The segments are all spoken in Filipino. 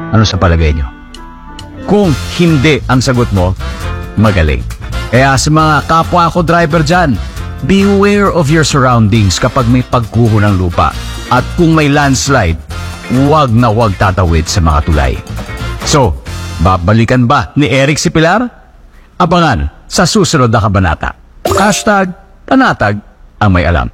Ano sa palagay nyo? Kung hindi ang sagot mo, magaling. Kaya sa mga kapwa ko driver dyan, beware of your surroundings kapag may pagguho ng lupa. At kung may landslide, huwag na huwag tatawid sa mga tulay. So, babalikan ba ni Eric si Pilar? Abangan sa susunod na kabanata. #Panatag ang may alam.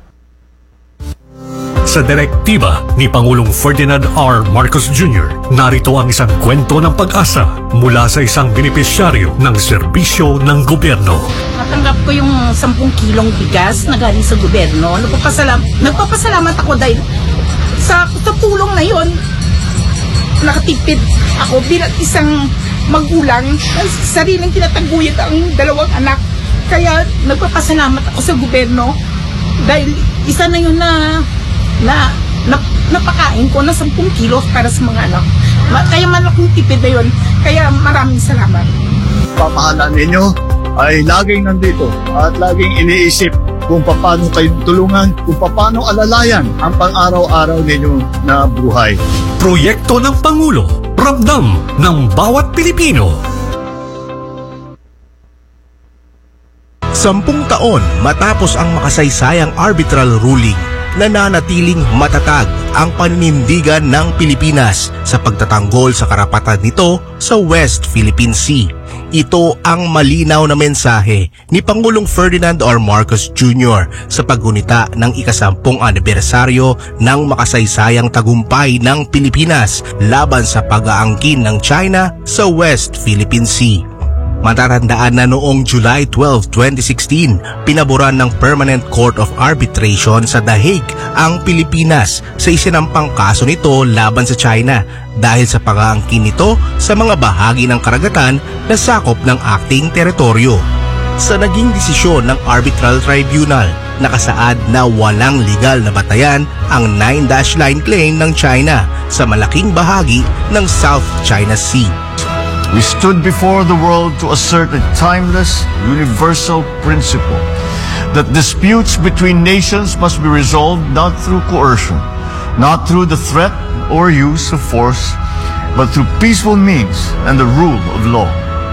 Sa direktiba ni Pangulong Ferdinand R. Marcos Jr., narito ang isang kwento ng pag-asa mula sa isang benepisyaryo ng serbisyo ng gobyerno. Natanggap ko yung 10 kilong bigas na galing sa gobyerno. Nagpapasalamat ako dahil sa tulong na yon, nakatipid ako bilang isang magulang, sariling tinataguyod ang 2 anak. Kaya nagpapasalamat ako sa gobyerno dahil isa na yun na napakain ko na 10 kilos para sa mga anak. Kaya malaking tipid na yun. Kaya maraming salamat. Pamahalaan ninyo ay laging nandito at laging iniisip kung paano kayo tulungan, kung paano alalayan ang pang-araw-araw ninyo na buhay. Proyekto ng Pangulo, ramdam ng bawat Pilipino. 10 taon matapos ang makasaysayang arbitral ruling, nananatiling matatag ang paninindigan ng Pilipinas sa pagtatanggol sa karapatan nito sa West Philippine Sea. Ito ang malinaw na mensahe ni Pangulong Ferdinand R. Marcos Jr. sa paggunita ng ika-10 anibersaryo ng makasaysayang tagumpay ng Pilipinas laban sa pag-aangkin ng China sa West Philippine Sea. Matatandaan na noong July 12, 2016, pinaboran ng Permanent Court of Arbitration sa The Hague ang Pilipinas sa isinampang kaso nito laban sa China dahil sa pag-aangkin nito sa mga bahagi ng karagatan na sakop ng acting teritoryo. Sa naging desisyon ng Arbitral Tribunal, nakasaad na walang legal na batayan ang 9-dash line claim ng China sa malaking bahagi ng South China Sea. We stood before the world to assert a timeless, universal principle that disputes between nations must be resolved not through coercion, not through the threat or use of force, but through peaceful means and the rule of law.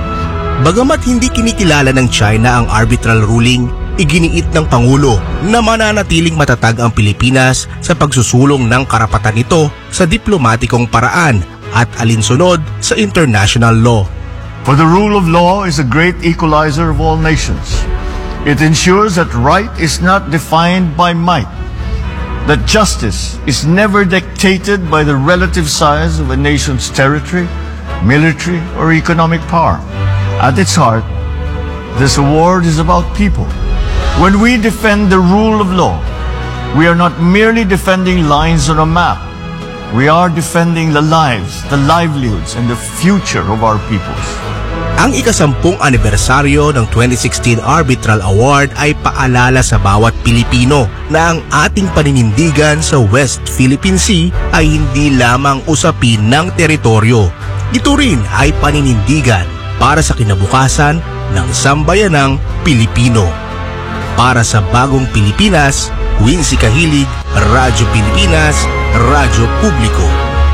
Bagamat hindi kinikilala ng China ang arbitral ruling, iginiit ng Pangulo na mananatiling matatag ang Pilipinas sa pagsusulong ng karapatan nito sa diplomatikong paraan at alinsunod sa international law. For the rule of law is a great equalizer of all nations. It ensures that right is not defined by might, that justice is never dictated by the relative size of a nation's territory, military, or economic power. At its heart, this award is about people. When we defend the rule of law, we are not merely defending lines on a map. We are defending the lives, the livelihoods, and the future of our peoples. Ang ika-10 anibersaryo ng 2016 Arbitral Award ay paalala sa bawat Pilipino na ang ating paninindigan sa West Philippine Sea ay hindi lamang usapin ng teritoryo. Ito rin ay paninindigan para sa kinabukasan ng sambayanang Pilipino. Para sa bagong Pilipinas, Quincy Kahilig, Radyo Pilipinas, Radyo Publiko.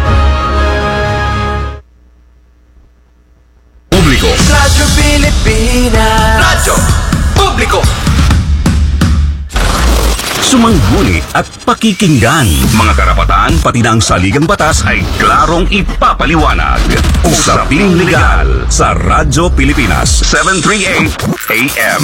Radyo Pilipinas. Radyo Publiko. Sumangguni at pakikinggan. Mga karapatan pati na ang saligang batas ay klarong ipapaliwanag. Usaping Legal sa Radyo Pilipinas 738 AM.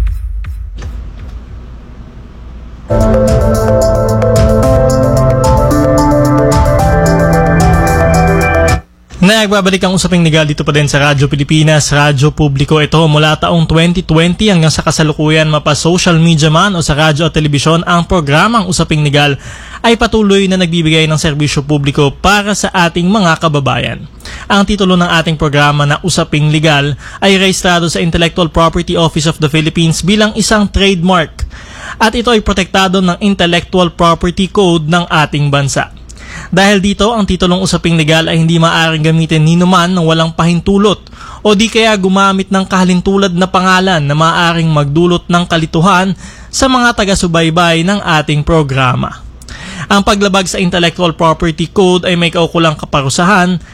Nagbabalik ang Usaping Legal dito pa din sa Radyo Pilipinas, Radyo Publiko. Ito mula taong 2020 hanggang sa kasalukuyan, mapa social media man o sa radyo at telebisyon, ang programang Usaping Legal ay patuloy na nagbibigay ng serbisyo publiko para sa ating mga kababayan. Ang titulo ng ating programa na Usaping Legal ay rehistrado sa Intellectual Property Office of the Philippines bilang isang trademark at ito ay protektado ng Intellectual Property Code ng ating bansa. Dahil dito, ang titulong Usaping Legal ay hindi maaaring gamitin ninuman ng walang pahintulot o di kaya gumamit ng kahalintulad na pangalan na maaaring magdulot ng kalituhan sa mga taga-subaybay ng ating programa. Ang paglabag sa Intellectual Property Code ay may kaukulang kaparusahan